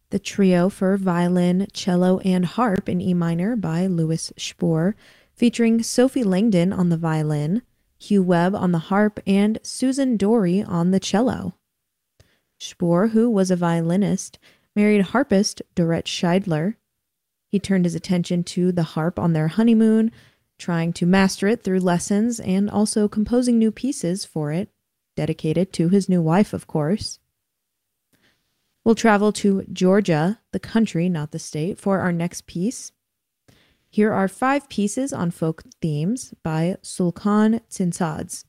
The Trio for Violin, Cello, and Harp in E minor by Louis Spohr, featuring Sophie Langdon on the violin, Hugh Webb on the harp, and Susan Dory on the cello. Spohr, who was a violinist, married harpist Dorette Scheidler. He turned his attention to the harp on their honeymoon, trying to master it through lessons and also composing new pieces for it, dedicated to his new wife, of course. We'll travel to Georgia, the country, not the state, for our next piece. Here are 5 pieces on folk themes by Sulkhan Tsinsadze.